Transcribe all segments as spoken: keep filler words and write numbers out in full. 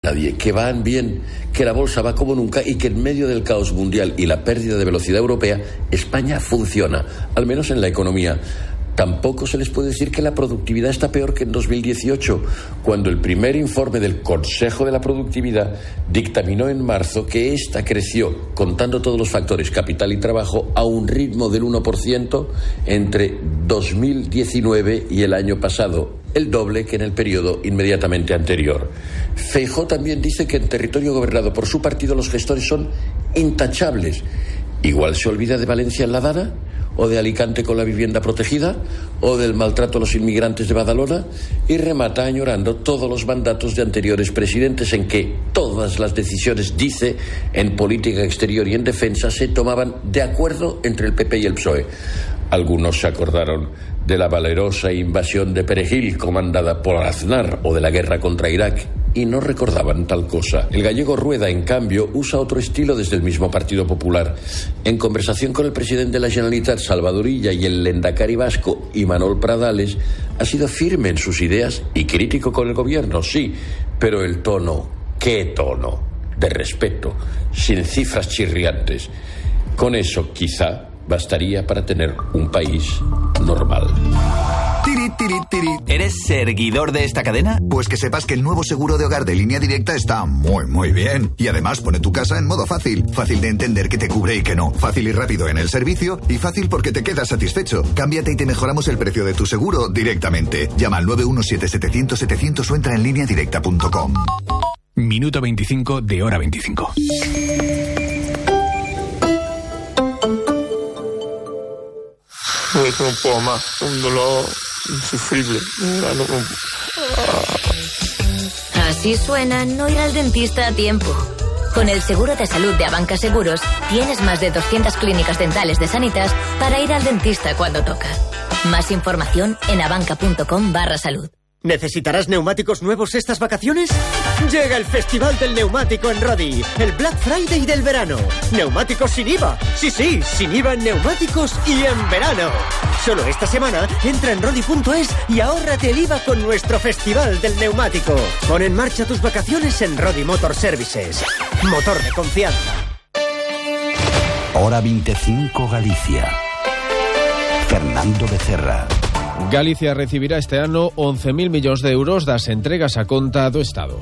nadie, que van bien, que la bolsa va como nunca y que en medio del caos mundial y la pérdida de velocidad europea, España funciona, al menos en la economía. Tampoco se les puede decir que la productividad está peor que en dos mil dieciocho, cuando el primer informe del Consejo de la Productividad dictaminó en marzo que ésta creció, contando todos los factores, capital y trabajo, a un ritmo del uno por ciento entre dos mil diecinueve y el año pasado, el doble que en el periodo inmediatamente anterior. Feijóo también dice que en territorio gobernado por su partido los gestores son intachables. Igual se olvida de Valencia en la Dana, o de Alicante con la vivienda protegida, o del maltrato a los inmigrantes de Badalona, y remata añorando todos los mandatos de anteriores presidentes en que todas las decisiones, dice, en política exterior y en defensa se tomaban de acuerdo entre el P P y el P S O E. Algunos se acordaron de la valerosa invasión de Perejil comandada por Aznar o de la guerra contra Irak y no recordaban tal cosa. El gallego Rueda, en cambio, usa otro estilo desde el mismo Partido Popular. En conversación con el presidente de la Generalitat, Salvador Illa, y el lehendakari vasco, Imanol Pradales, ha sido firme en sus ideas y crítico con el gobierno, sí, pero el tono, ¿qué tono? De respeto, sin cifras chirriantes. Con eso, quizá, bastaría para tener un país normal. Tiri, tiri, tiri. ¿Eres seguidor de esta cadena? Pues que sepas que el nuevo seguro de hogar de Línea Directa está muy, muy bien. Y además pone tu casa en modo fácil. Fácil de entender qué te cubre y qué no. Fácil y rápido en el servicio. Y fácil porque te quedas satisfecho. Cámbiate y te mejoramos el precio de tu seguro directamente. Llama al nueve uno siete, setecientos, setecientos o entra en línea directa punto com. Minuto veinticinco de hora veinticinco. No puedo más, un dolor insufrible. No, no. Así suena no ir al dentista a tiempo. Con el seguro de salud de Abanca Seguros, tienes más de doscientas clínicas dentales de Sanitas para ir al dentista cuando toca. Más información en abanca punto com barra salud. ¿Necesitarás neumáticos nuevos estas vacaciones? Llega el Festival del Neumático en Rodi, el Black Friday del verano. Neumáticos sin I V A. Sí, sí, sin I V A en neumáticos y en verano. Solo esta semana entra en rodi punto es y ahórrate el I V A con nuestro Festival del Neumático. Pon en marcha tus vacaciones en Rodi Motor Services. Motor de confianza. Hora veinticinco Galicia. Fernando Becerra. Galicia recibirá este ano once mil millóns de euros das entregas a conta do Estado.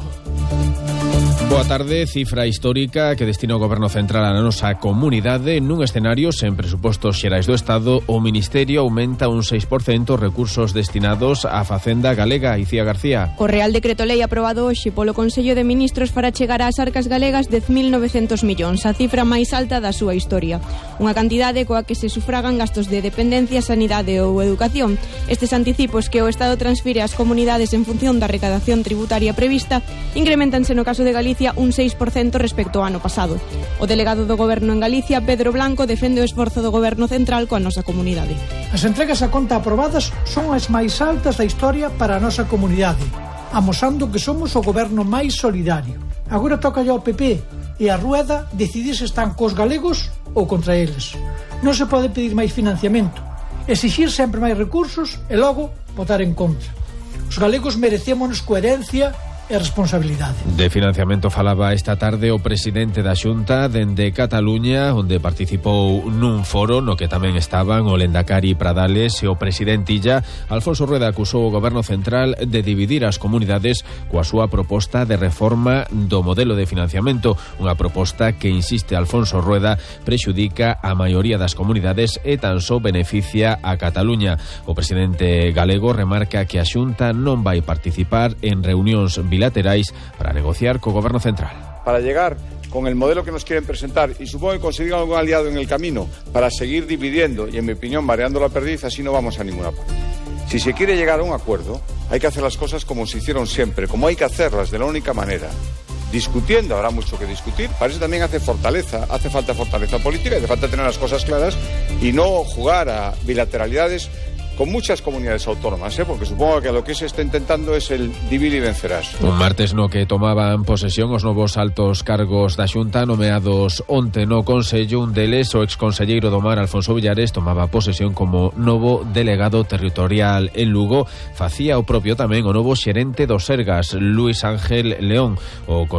Boa tarde, cifra histórica que destina o Goberno Central a nosa comunidade. Nun escenario sen presupostos xerais do Estado, o Ministerio aumenta un seis por cento recursos destinados á Facenda galega. Icía García. O Real Decreto Lei aprobado hoxe polo Consello de Ministros fará chegar ás arcas galegas dez mil novecentos millóns, a cifra máis alta da súa historia. Unha cantidade coa que se sufragan gastos de dependencia, sanidade ou educación. Estes anticipos que o Estado transfire ás comunidades en función da recadación tributaria prevista incrementanse no caso de Galicia un seis por cento respecto ao ano pasado. O delegado do Goberno en Galicia, Pedro Blanco, defende o esforzo do Goberno Central coa nosa comunidade. As entregas a conta aprobadas son as máis altas da historia para a nosa comunidade, amosando que somos o goberno máis solidario. Agora toca ao P P e a Rueda decidir se están cos galegos ou contra eles. Non se pode pedir máis financiamento, exixir sempre máis recursos e logo votar en contra. Os galegos merecémonos coherencia e responsabilidade. De financiamento falaba esta tarde o presidente da Xunta dende Cataluña, onde participou nun foro no que tamén estaban o lehendakari Pradales e o presidente Illa. Alfonso Rueda acusou o Goberno Central de dividir as comunidades coa súa proposta de reforma do modelo de financiamento, unha proposta que, insiste Alfonso Rueda, prexudica a maioría das comunidades e tan só beneficia a Cataluña. O presidente galego remarca que a Xunta non vai participar en reunións bilaterais para negociar co Goberno Central. Para llegar con el modelo que nos quieren presentar y supongo que conseguir algún aliado en el camino para seguir dividiendo y, en mi opinión, mareando la perdiz, así no vamos a ninguna parte. Si se quiere llegar a un acuerdo, hay que hacer las cosas como se hicieron siempre, como hay que hacerlas, de la única manera. Discutiendo, habrá mucho que discutir. Para eso también hace fortaleza, hace falta fortaleza política, hace falta tener las cosas claras y no jugar a bilateralidades con muchas comunidades autónomas, ¿eh? Porque supongo que lo que se está intentando es el divide y vencerás. Un martes no que tomaban posesión os novos altos cargos da Xunta nomeados onte no Consello. Un deles, o exconselleiro do Mar, Alfonso Villares, tomaba posesión como novo delegado territorial en Lugo. Facía o propio tamén o novo xerente do Sergas, Luis Ángel León. O